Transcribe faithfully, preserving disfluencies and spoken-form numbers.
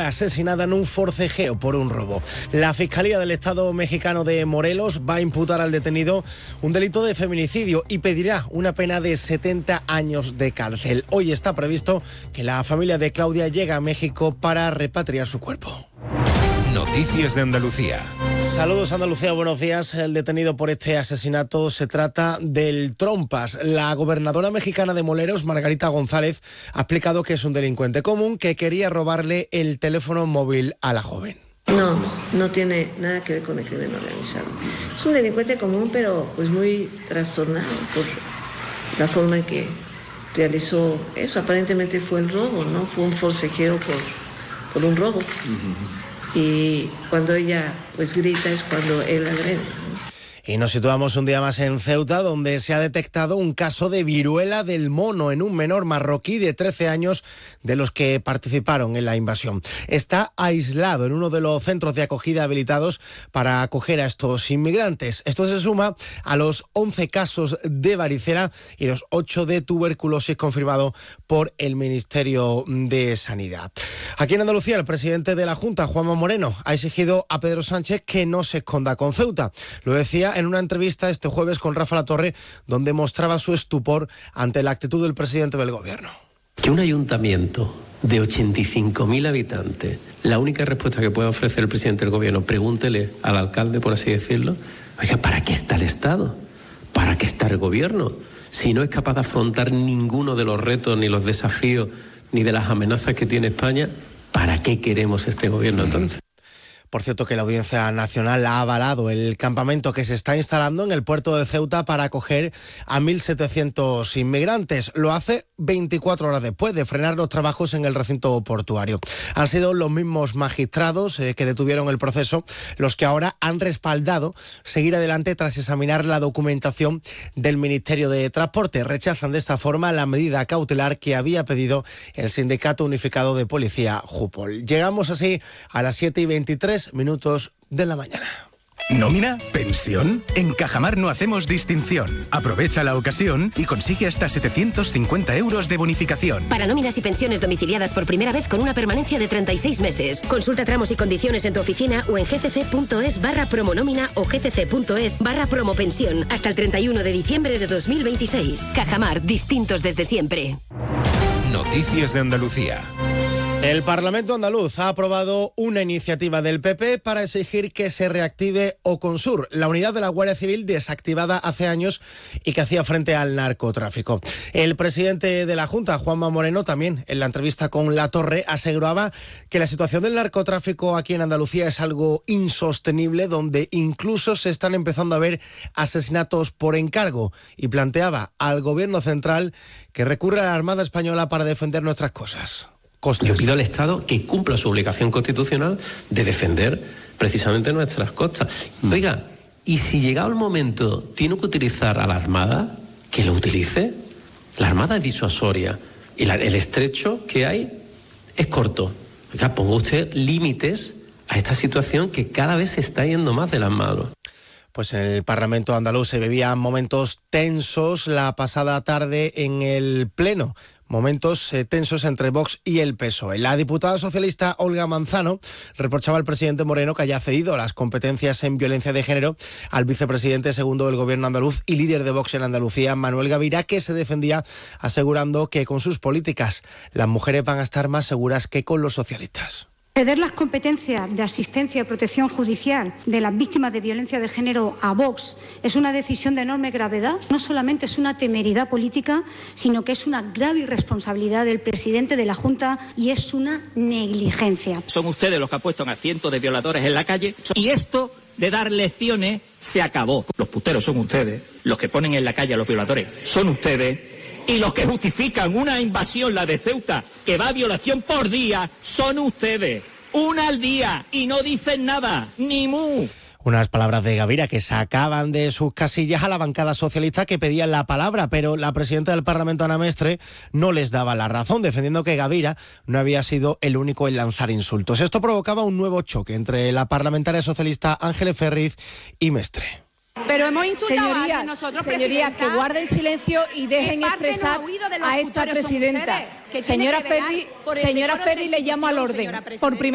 asesinada en un forcejeo por un robo. La Fiscalía del Estado mexicano de Morelos va a imputar al detenido un delito de feminicidio y pedirá una pena de setenta años de cárcel. Hoy está previsto que la familia de Claudia llegue a México para repatriar su cuerpo. Noticias de Andalucía. Saludos Andalucía, buenos días. El detenido por este asesinato se trata del Trompas. La gobernadora mexicana de Morelos, Margarita González, ha explicado que es un delincuente común que quería robarle el teléfono móvil a la joven. No, no tiene nada que ver con el crimen organizado. Es un delincuente común, pero pues muy trastornado por la forma en que realizó eso. Aparentemente fue el robo, ¿no? Fue un forcejeo por, por un robo. Uh-huh. Y cuando ella pues grita es cuando él agrede. Y nos situamos un día más en Ceuta, donde se ha detectado un caso de viruela del mono en un menor marroquí de trece años de los que participaron en la invasión. Está aislado en uno de los centros de acogida habilitados para acoger a estos inmigrantes. Esto se suma a los once casos de varicela y los ocho de tuberculosis confirmados por el Ministerio de Sanidad. Aquí en Andalucía, el presidente de la Junta, Juanma Moreno, ha exigido a Pedro Sánchez que no se esconda con Ceuta. Lo decía en una entrevista este jueves con Rafa Latorre, donde mostraba su estupor ante la actitud del presidente del gobierno. Que un ayuntamiento de ochenta y cinco mil habitantes, la única respuesta que puede ofrecer el presidente del gobierno, pregúntele al alcalde, por así decirlo, oiga, ¿para qué está el Estado? ¿Para qué está el gobierno? Si no es capaz de afrontar ninguno de los retos, ni los desafíos, ni de las amenazas que tiene España, ¿para qué queremos este gobierno entonces? Por cierto, que la Audiencia Nacional ha avalado el campamento que se está instalando en el puerto de Ceuta para acoger a mil setecientos inmigrantes. Lo hace veinticuatro horas después de frenar los trabajos en el recinto portuario. Han sido los mismos magistrados eh, que detuvieron el proceso los que ahora han respaldado seguir adelante tras examinar la documentación del Ministerio de Transporte. Rechazan de esta forma la medida cautelar que había pedido el Sindicato Unificado de Policía, Jupol. Llegamos así a las siete y veintitrés minutos de la mañana. ¿Nómina? ¿Pensión? En Cajamar no hacemos distinción. Aprovecha la ocasión y consigue hasta setecientos cincuenta euros de bonificación. Para nóminas y pensiones domiciliadas por primera vez con una permanencia de treinta y seis meses. Consulta tramos y condiciones en tu oficina o en gcc.es barra promonómina o gcc.es barra promopensión hasta el treinta y uno de diciembre de dos mil veintiséis. Cajamar, distintos desde siempre. Noticias de Andalucía. El Parlamento andaluz ha aprobado una iniciativa del P P para exigir que se reactive Oconsur, la unidad de la Guardia Civil desactivada hace años y que hacía frente al narcotráfico. El presidente de la Junta, Juanma Moreno, también en la entrevista con Latorre, aseguraba que la situación del narcotráfico aquí en Andalucía es algo insostenible, donde incluso se están empezando a ver asesinatos por encargo, y planteaba al gobierno central que recurra a la Armada Española para defender nuestras cosas. Costes. Yo pido al Estado que cumpla su obligación constitucional de defender precisamente nuestras costas. Oiga, y si llegado el momento tiene que utilizar a la Armada, que lo utilice. La Armada es disuasoria y la, el estrecho que hay es corto. Oiga, ponga usted límites a esta situación que cada vez se está yendo más de las manos. Pues en el Parlamento andaluz se vivían momentos tensos la pasada tarde en el Pleno. Momentos eh, tensos entre Vox y el P S O E. La diputada socialista Olga Manzano reprochaba al presidente Moreno que haya cedido las competencias en violencia de género al vicepresidente segundo del gobierno andaluz y líder de Vox en Andalucía, Manuel Gavira, que se defendía asegurando que con sus políticas las mujeres van a estar más seguras que con los socialistas. Ceder las competencias de asistencia y protección judicial de las víctimas de violencia de género a Vox es una decisión de enorme gravedad. No solamente es una temeridad política, sino que es una grave irresponsabilidad del presidente de la Junta y es una negligencia. Son ustedes los que apuestan a cientos de violadores en la calle y esto de dar lecciones se acabó. Los puteros son ustedes, los que ponen en la calle a los violadores son ustedes. Y los que justifican una invasión, la de Ceuta, que va a violación por día, son ustedes. Una al día y no dicen nada, ni mu. Unas palabras de Gavira que sacaban de sus casillas a la bancada socialista que pedían la palabra, pero la presidenta del Parlamento, Ana Mestre, no les daba la razón, defendiendo que Gavira no había sido el único en lanzar insultos. Esto provocaba un nuevo choque entre la parlamentaria socialista Ángeles Ferriz y Mestre. Pero hemos insultado señorías, a nosotros, señorías, que guarden silencio y dejen expresar a esta presidenta. Señora Ferri, señora Ferri, le llamo al orden. Por primera